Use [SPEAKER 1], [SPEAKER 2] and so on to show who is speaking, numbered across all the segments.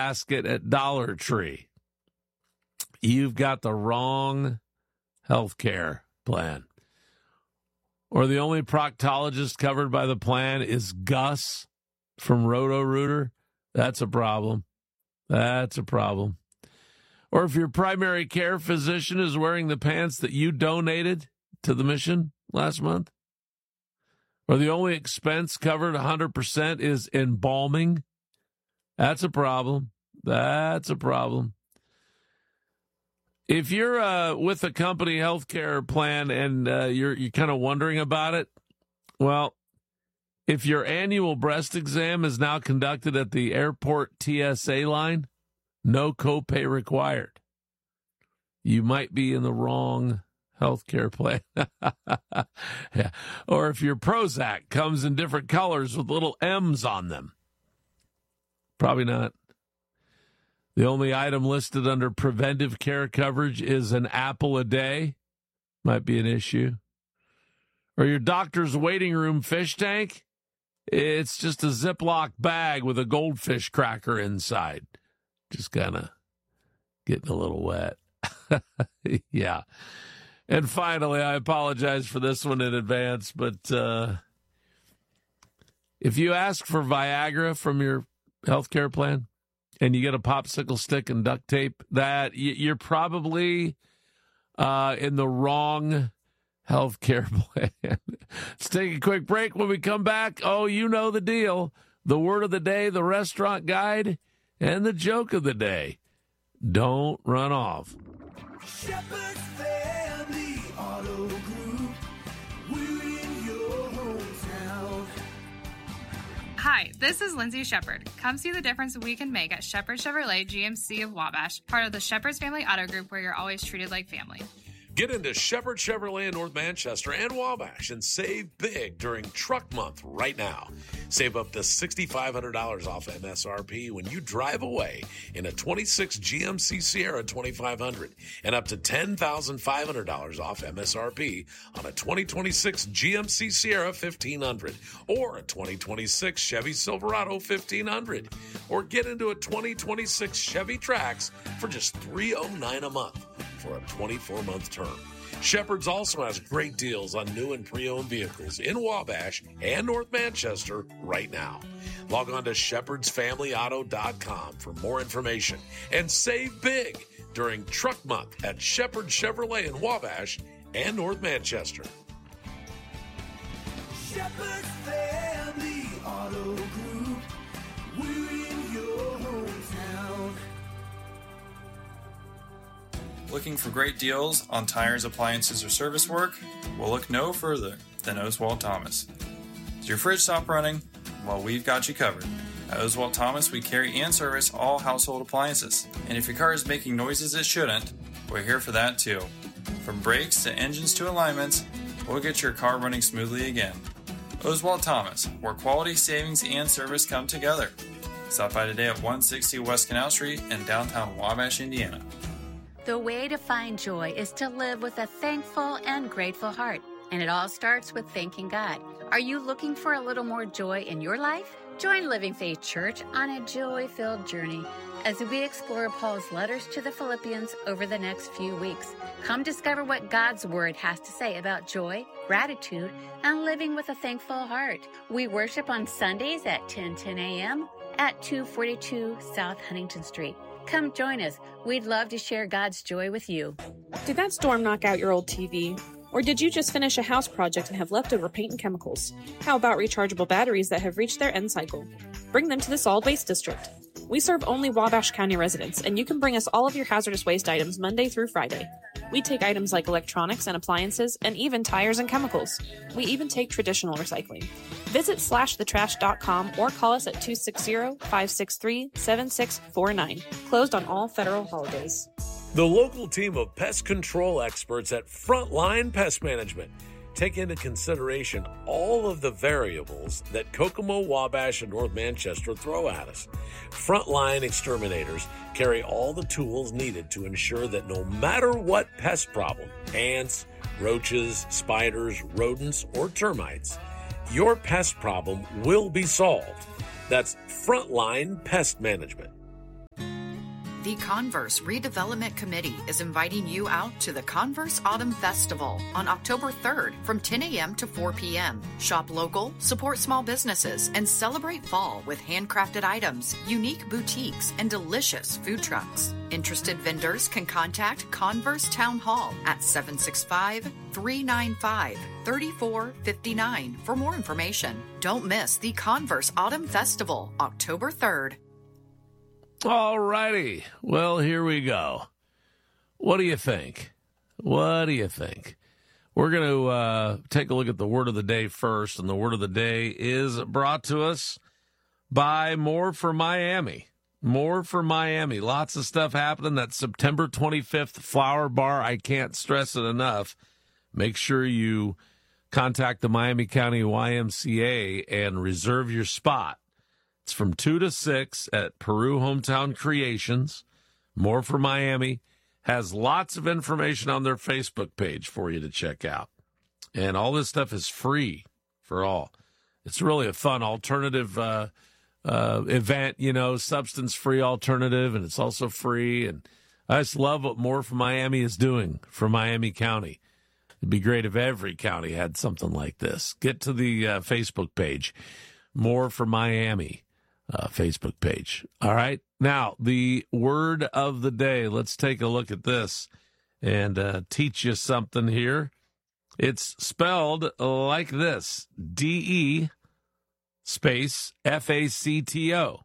[SPEAKER 1] basket at Dollar Tree, you've got the wrong health care plan. Or the only proctologist covered by the plan is Gus from Roto-Rooter, that's a problem. That's a problem. Or if your primary care physician is wearing the pants that you donated to the mission last month, or the only expense covered 100% is embalming, that's a problem. That's a problem. If you're with a company healthcare plan and you're kind of wondering about it, well, if your annual breast exam is now conducted at the airport TSA line, no copay required. You might be in the wrong healthcare plan. Yeah. Or if your Prozac comes in different colors with little M's on them. Probably not. The only item listed under preventive care coverage is an apple a day. Might be an issue. Or your doctor's waiting room fish tank. It's just a Ziploc bag with a goldfish cracker inside. Just kind of getting a little wet. Yeah. And finally, I apologize for this one in advance, but if you ask for Viagra from your healthcare plan and you get a popsicle stick and duct tape, that you're probably in the wrong healthcare plan. Let's take a quick break. When we come back, oh, you know the deal. The word of the day, the restaurant guide, and the joke of the day. Don't run off.
[SPEAKER 2] Shepherd's Family Auto Group. We're in your hometown.
[SPEAKER 3] Hi, this is Lindsay Shepherd. Come see the difference we can make at Shepherd Chevrolet GMC of Wabash, part of the Shepherd's Family Auto Group, where you're always treated like family.
[SPEAKER 1] Get into Shepherd Chevrolet in North Manchester and Wabash and save big during Truck Month right now. Save up to $6,500 off MSRP when you drive away in a 26 GMC Sierra 2500 and up to $10,500 off MSRP on a 2026 GMC Sierra 1500 or a 2026 Chevy Silverado 1500 or get into a 2026 Chevy Trax for just $309 a month for a 24-month term. Shepherd's also has great deals on new and pre-owned vehicles in Wabash and North Manchester right now. Log on to shepherdsfamilyauto.com for more information and save big during Truck Month at Shepherd Chevrolet in Wabash and North Manchester.
[SPEAKER 2] Shepherd's Family Auto Group. We're in your hometown.
[SPEAKER 4] Looking for great deals on tires, appliances, or service work? Well, look no further than Oswald Thomas. Does your fridge stop running? Well, we've got you covered. At Oswald Thomas, we carry and service all household appliances. And if your car is making noises it shouldn't, we're here for that too. From brakes to engines to alignments, we'll get your car running smoothly again. Oswald Thomas, where quality, savings, and service come together. Stop by today at 160 West Canal Street in downtown Wabash, Indiana.
[SPEAKER 5] The way to find joy is to live with a thankful and grateful heart. And it all starts with thanking God. Are you looking for a little more joy in your life? Join Living Faith Church on a joy-filled journey as we explore Paul's letters to the Philippians over the next few weeks. Come discover what God's Word has to say about joy, gratitude, and living with a thankful heart. We worship on Sundays at 10:10 a.m. at 242 South Huntington Street. Come join us. We'd love to share God's joy with you.
[SPEAKER 6] Did that storm knock out your old TV? Or did you just finish a house project and have leftover paint and chemicals? How about rechargeable batteries that have reached their end cycle? Bring them to the Solid Waste District. We serve only Wabash County residents, and you can bring us all of your hazardous waste items Monday through Friday. We take items like electronics and appliances, and even tires and chemicals. We even take traditional recycling. Visit slashthetrash.com or call us at 260-563-7649. Closed on all federal holidays.
[SPEAKER 1] The local team of pest control experts at Frontline Pest Management take into consideration all of the variables that Kokomo, Wabash, and North Manchester throw at us. Frontline exterminators carry all the tools needed to ensure that no matter what pest problem, ants, roaches, spiders, rodents, or termites, your pest problem will be solved. That's Frontline Pest Management.
[SPEAKER 7] The Converse Redevelopment Committee is inviting you out to the Converse Autumn Festival on October 3rd from 10 a.m. to 4 p.m. Shop local, support small businesses, and celebrate fall with handcrafted items, unique boutiques, and delicious food trucks. Interested vendors can contact Converse Town Hall at 765-395-3459 for more information. Don't miss the Converse Autumn Festival, October 3rd.
[SPEAKER 1] All righty. Well, here we go. What do you think? What do you think? We're going to take a look at the word of the day first, and the word of the day is brought to us by More for Miami. More for Miami. Lots of stuff happening. That September 25th Flower Bar. I can't stress it enough. Make sure you contact the Miami County YMCA and reserve your spot. It's from 2 to 6 at Peru Hometown Creations. More for Miami has lots of information on their Facebook page for you to check out. And all this stuff is free for all. It's really a fun alternative event, substance-free alternative, and it's also free. And I just love what More for Miami is doing for Miami County. It'd be great if every county had something like this. Get to the Facebook page, More for Miami. Facebook page. All right. Now, the word of the day. Let's take a look at this and teach you something here. It's spelled like this. D-E space F-A-C-T-O.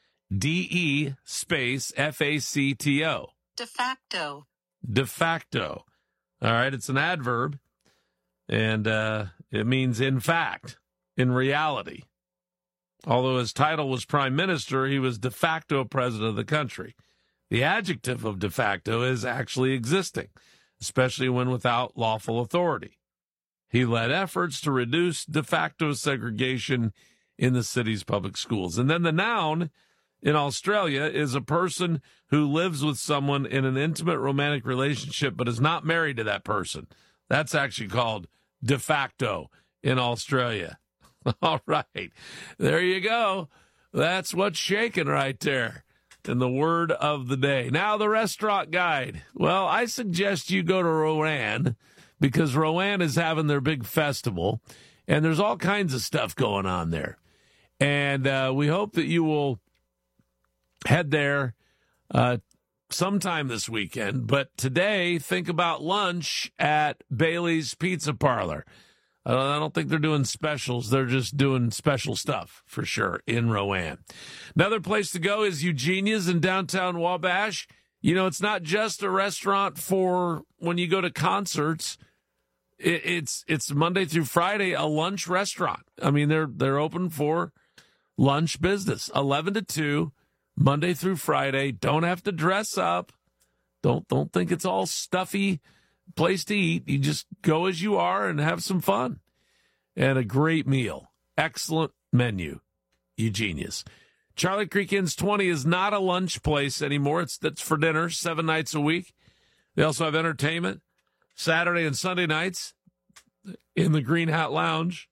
[SPEAKER 1] D-E space F-A-C-T-O.
[SPEAKER 5] De facto.
[SPEAKER 1] De facto. All right. It's an adverb, and it means in fact, in reality. Although his title was prime minister, he was de facto president of the country. The adjective of de facto is actually existing, especially when without lawful authority. He led efforts to reduce de facto segregation in the city's public schools. And then the noun in Australia is a person who lives with someone in an intimate romantic relationship but is not married to that person. That's actually called de facto in Australia. All right. There you go. That's what's shaking right there in the word of the day. Now, the restaurant guide. Well, I suggest you go to Rowan because Rowan is having their big festival, and there's all kinds of stuff going on there. And we hope that you will head there sometime this weekend. But today, think about lunch at Bailey's Pizza Parlor. I don't think they're doing specials. They're just doing special stuff, for sure, in Rowan. Another place to go is Eugenia's in downtown Wabash. It's not just a restaurant for when you go to concerts. It's Monday through Friday, a lunch restaurant. I mean, they're open for lunch business, 11 to 2, Monday through Friday. Don't have to dress up. Don't think it's all stuffy place to eat. You just go as you are and have some fun. And a great meal. Excellent menu. Eugenia's. Charlie Creek Inn's 20 is not a lunch place anymore. That's for dinner 7 nights a week. They also have entertainment Saturday and Sunday nights in the Green Hat Lounge.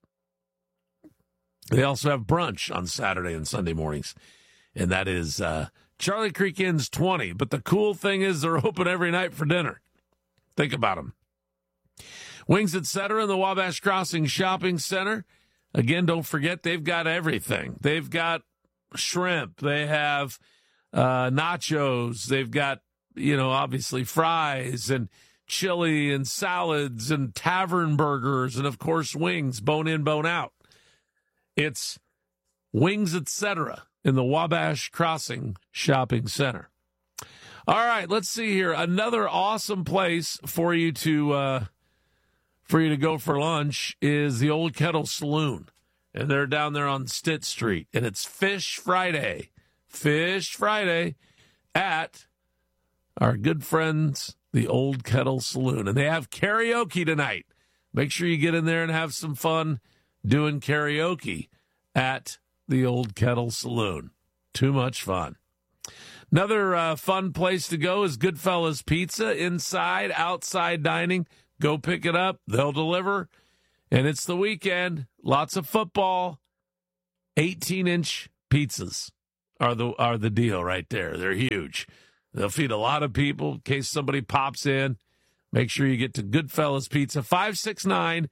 [SPEAKER 1] They also have brunch on Saturday and Sunday mornings. And that is Charlie Creek Inn's 20. But the cool thing is they're open every night for dinner. Think about them. Wings Etc. in the Wabash Crossing Shopping Center. Again, don't forget, they've got everything. They've got shrimp. They have nachos. They've got, obviously fries and chili and salads and tavern burgers and, of course, wings, bone in, bone out. It's Wings Etc. in the Wabash Crossing Shopping Center. All right, let's see here. Another awesome place for you to go for lunch is the Old Kettle Saloon, and they're down there on Stitt Street, and it's Fish Friday at our good friends, the Old Kettle Saloon, and they have karaoke tonight. Make sure you get in there and have some fun doing karaoke at the Old Kettle Saloon. Too much fun. Another fun place to go is Goodfellas Pizza. Inside, outside dining. Go pick it up. They'll deliver. And it's the weekend. Lots of football. 18-inch pizzas are the deal right there. They're huge. They'll feed a lot of people in case somebody pops in. Make sure you get to Goodfellas Pizza, 569-1162.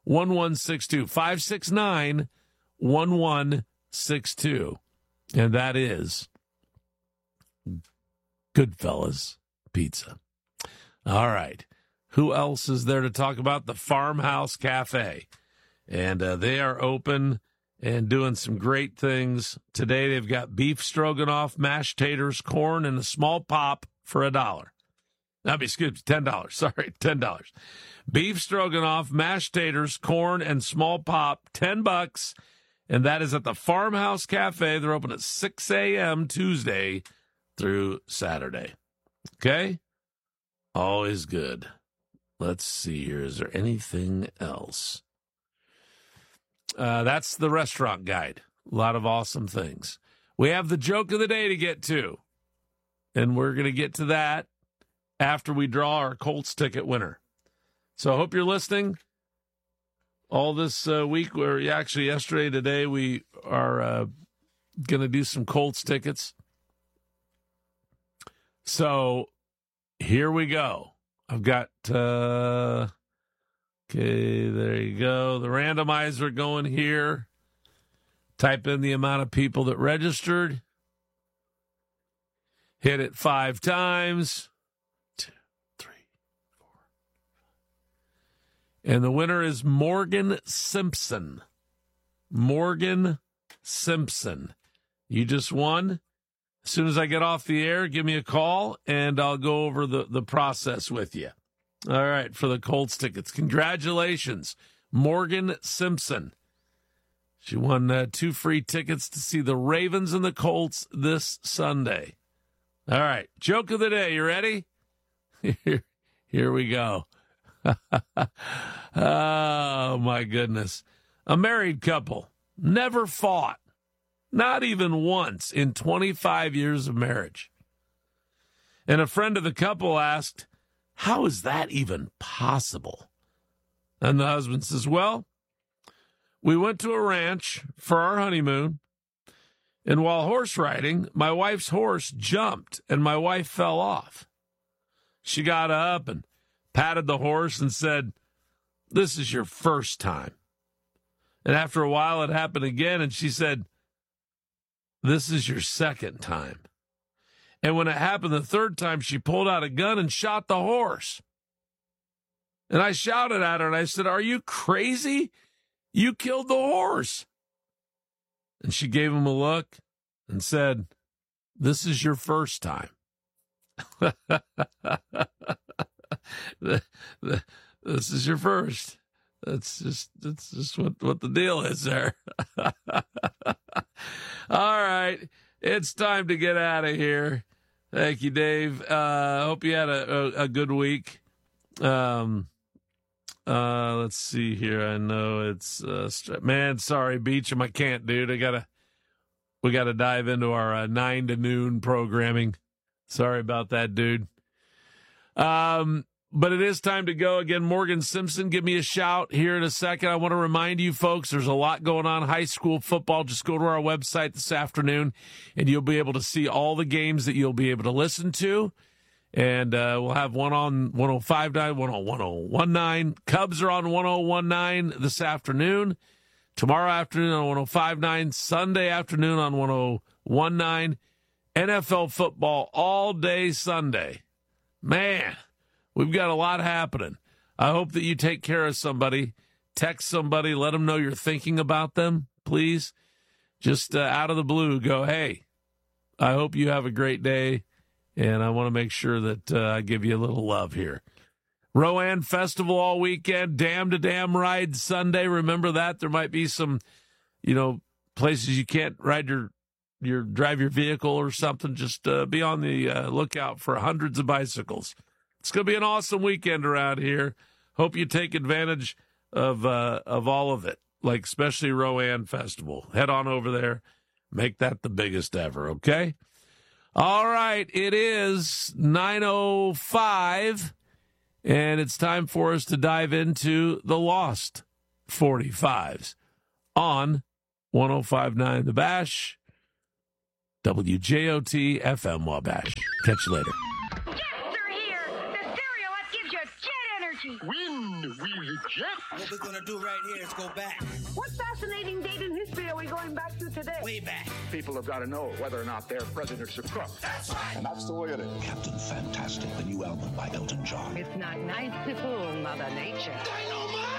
[SPEAKER 1] 569-1162. And that is Goodfellas Pizza. All right. Who else is there to talk about? The Farmhouse Cafe. And they are open and doing some great things. Today they've got beef stroganoff, mashed taters, corn, and a small pop for $1. Excuse me, $10. Sorry, $10. Beef stroganoff, mashed taters, corn, and small pop, $10. And that is at the Farmhouse Cafe. They're open at 6 a.m. Tuesday through Saturday. Okay? Always good. Let's see here. Is there anything else? That's the restaurant guide. A lot of awesome things. We have the joke of the day to get to. And we're going to get to that after we draw our Colts ticket winner. So I hope you're listening. All this week, or actually yesterday, today, we are going to do some Colts tickets. So here we go. I've got, okay, there you go. The randomizer going here. Type in the amount of people that registered. Hit it 5 times. 2, 3, 4. And the winner is Morgan Simpson. Morgan Simpson. You just won. As soon as I get off the air, give me a call, and I'll go over the process with you. All right, for the Colts tickets. Congratulations, Morgan Simpson. She won 2 free tickets to see the Ravens and the Colts this Sunday. All right, joke of the day. You ready? Here we go. Oh, my goodness. A married couple never fought. Not even once in 25 years of marriage. And a friend of the couple asked, how is that even possible? And the husband says, well, we went to a ranch for our honeymoon, and while horse riding, my wife's horse jumped and my wife fell off. She got up and patted the horse and said, this is your first time. And after a while, it happened again, and she said, this is your second time. And when it happened the third time, she pulled out a gun and shot the horse. And I shouted at her and I said, are you crazy? You killed the horse. And she gave him a look and said, this is your first time. This is your first. That's just what the deal is there. All right. It's time to get out of here. Thank you, Dave. Hope you had a good week. Let's see here. I know it's man, sorry, Beecham, I can't, dude. We gotta dive into our 9 to noon programming. Sorry about that, dude. But it is time to go. Again, Morgan Simpson, give me a shout here in a second. I want to remind you folks, there's a lot going on. High school football. Just go to our website this afternoon, and you'll be able to see all the games that you'll be able to listen to. And we'll have one on 105.9, one on 101.9. Cubs are on 101.9 this afternoon. Tomorrow afternoon on 105.9. Sunday afternoon on 101.9. NFL football all day Sunday. Man, we've got a lot happening. I hope that you take care of somebody. Text somebody. Let them know you're thinking about them, please. Just out of the blue, go, hey, I hope you have a great day. And I want to make sure that I give you a little love here. Rowan Festival all weekend. Dam to Dam Ride Sunday. Remember that. There might be some, places you can't ride drive your vehicle or something. Just be on the lookout for hundreds of bicycles. It's going to be an awesome weekend around here. Hope you take advantage of all of it, like especially Rowan Festival. Head on over there. Make that the biggest ever, okay? All right, it is 9:05, and it's time for us to dive into the Lost 45s on 105.9 The Bash. WJOT FM Wabash. Catch you later.
[SPEAKER 8] Jets are here! The cereal that gives you jet energy!
[SPEAKER 9] Win with Jet.
[SPEAKER 2] What we're gonna do right here is go back.
[SPEAKER 8] What fascinating date in history are we going back to today?
[SPEAKER 2] Way back.
[SPEAKER 9] People have got to know whether or not their president's a crook.
[SPEAKER 2] That's right.
[SPEAKER 9] And that's the way it is.
[SPEAKER 10] Captain Fantastic, the new album by Elton John.
[SPEAKER 8] It's not nice to fool Mother Nature.
[SPEAKER 2] Dino